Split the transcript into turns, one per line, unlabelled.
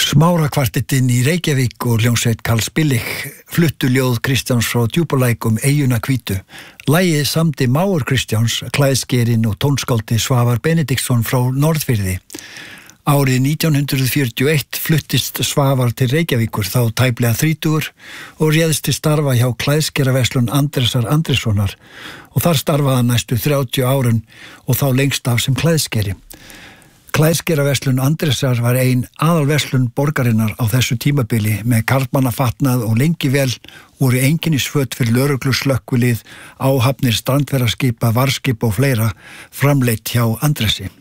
Smárakvartettinn í Reykjavík og hljómsveit Karls Billig fluttu ljóð Kristjáns frá Djúpalæk Eyjuna hvítu. Lagið samdi mágur Kristjáns, klæðskerinn og tónskáldi Svavar Benediktsson frá Norðfirði. Árið 1941 fluttist Svavar til Reykjavíkur, þá tæplega 30 og réðst til starfa hjá klæðskeraverslun Andrésar Andréssonar og þar starfaði hann næstu 30 árun og þá lengst af sem klæðskeri. Klæðskeraverslun Andrésar var ein aðalverslun borgarinnar á þessu tímabili með karlmannafatnað og lengi vel voru einkennisföt fyrir lögreglu slökkvilið, áhafnir strandferðaskipa, varðskipa og fleira framleitt hjá Andrési.